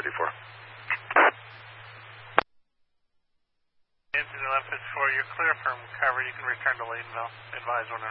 1154. Engine 1154, you're clear from cover. You can return to Laytonville. Advise when